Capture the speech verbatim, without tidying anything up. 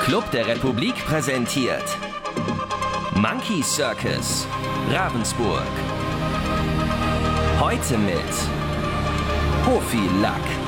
Club der Republik präsentiert Monkey Circus Ravensburg. Heute mit Hofi Luck.